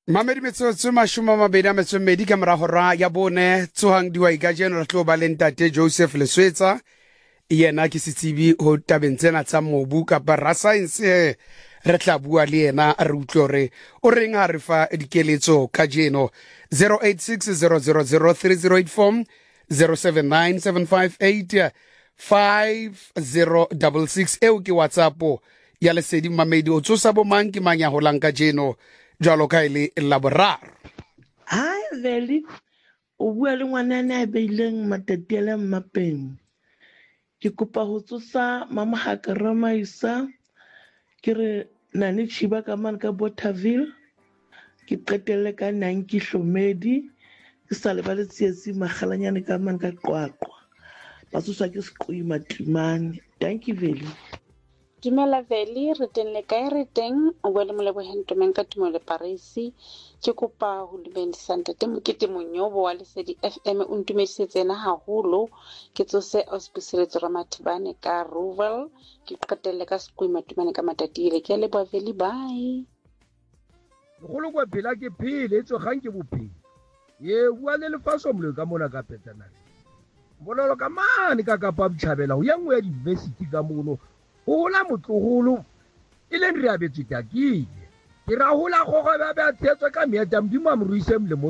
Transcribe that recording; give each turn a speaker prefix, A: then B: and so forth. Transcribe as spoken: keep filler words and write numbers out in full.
A: Mamedi metsotso mashome a mabedi a metso e mmedi ka mora hora ya bone tsohang diwai ka jeno re tlo ba le ntate Joseph Leswetsa yena ke setsebi ho tabeng tsena tsa mobu kapa rasaense re tla bua le yena re utlwe hore o reng ha re fa dikeletso ka jeno zero eight six zero zero zero three zero eight four zero seven nine seven five eight five zero six six eo ke WhatsApp ya Lesedi Mamedi o tsosa bo mang ke mang ya holang ka jeno jalo ka ile laboraro.
B: Hi Veli, o bua le ngwanana a beileng matatele mmapeng. Ke kopa ho tsosa mama Hakarama Isa ke re nane Chiba ka man ka Bothaville ke qetelle ka Nanki Hlomedi ke sa le ba le tsietsi magalanyane ka man ka Qwaqwa ba tsosa ke sequi Matlimane. Thank you Veli.
C: Dumela Veli, re teng le kae re teng o bua le Moleboheng Ntomeng ka Tumo le Parisi ke kopa ho lebedisa ntate Mokete Monyobo wa Lesedi F M o ntumedisetse na haholo ke tsose auspiciletso Ramathibane ka Ruvel ke qetelle ka Sekui Matumane ka Matatile ke le bua Veli bye.
D: Mogolo kwa phela ke phele etso gang ke bophelo ye bua le lefaso mole ka mona ka petana bololo ka mane ka ka pa botšhabela ho yangwe ya university ka mono hola motlogolo ile re abetse takile ke ra hola go go ba ba tsetswe ka meeta mdimo a mo ruise mle mo